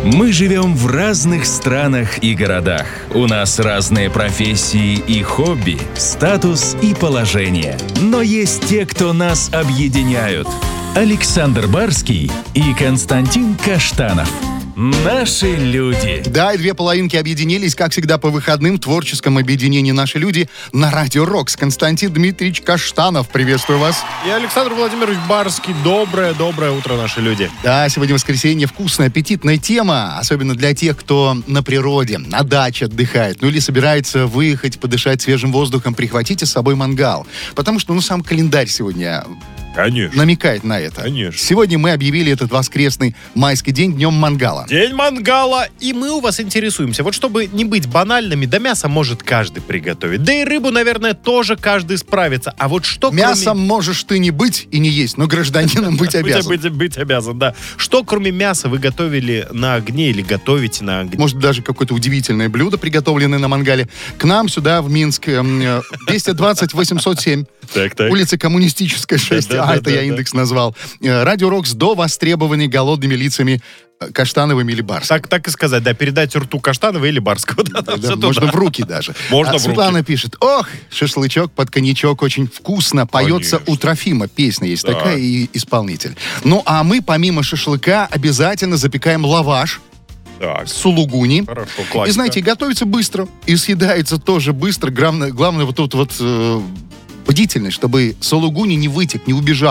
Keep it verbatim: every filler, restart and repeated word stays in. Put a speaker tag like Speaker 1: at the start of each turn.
Speaker 1: Мы живем в разных странах и городах. У нас разные профессии и хобби, статус и положение. Но есть те, кто нас объединяют. Александр Барский и Константин Каштанов. Наши люди.
Speaker 2: Да, и две половинки объединились, как всегда, по выходным в творческом объединении «Наши люди» на Радио Рокс. Константин Дмитриевич Каштанов, приветствую вас.
Speaker 3: И Александр Владимирович Барский. Доброе, доброе утро, наши люди.
Speaker 2: Да, сегодня воскресенье, вкусная, аппетитная тема, особенно для тех, кто на природе, на даче отдыхает, ну или собирается выехать, подышать свежим воздухом, прихватите с собой мангал. Потому что, ну, сам календарь сегодня...
Speaker 3: Конечно.
Speaker 2: намекает на это.
Speaker 3: Конечно.
Speaker 2: Сегодня мы объявили этот воскресный майский день днем мангала.
Speaker 3: День мангала. И мы у вас интересуемся. Вот чтобы не быть банальными, да мясо может каждый приготовить. Да и рыбу, наверное, тоже каждый справится. А вот что
Speaker 2: Мясом
Speaker 3: кроме...
Speaker 2: можешь ты не быть и не есть, но гражданином быть обязан.
Speaker 3: Быть, быть обязан, да. Что кроме мяса вы готовили на огне или готовите на огне?
Speaker 2: Может, даже какое-то удивительное блюдо, приготовленное на мангале. К нам сюда, в Минск, э, двести двадцать восемьсот семь.
Speaker 3: Так, так.
Speaker 2: Улица Коммунистическая, шесть.
Speaker 3: Да, да,
Speaker 2: а,
Speaker 3: да,
Speaker 2: это
Speaker 3: да,
Speaker 2: я
Speaker 3: да.
Speaker 2: индекс назвал. Э, Радио Рокс до востребований голодными лицами э, Каштановыми или Барскими.
Speaker 3: Так, так и сказать, да, передать рту Каштанова или Барского. Да,
Speaker 2: Да,
Speaker 3: все
Speaker 2: можно
Speaker 3: туда.
Speaker 2: в руки даже.
Speaker 3: Можно
Speaker 2: А
Speaker 3: в руки.
Speaker 2: Светлана пишет: ох, шашлычок под коньячок очень вкусно. Поется
Speaker 3: Конечно.
Speaker 2: у Трофима. Песня есть
Speaker 3: Да.
Speaker 2: такая, и исполнитель. Ну, а мы помимо шашлыка обязательно запекаем лаваш
Speaker 3: Так,
Speaker 2: с сулугуни.
Speaker 3: хорошо,
Speaker 2: И
Speaker 3: классика.
Speaker 2: знаете, готовится быстро. И съедается тоже быстро. Главное, главное вот тут вот э, бдительность, чтобы сулугуни не вытек, не убежал.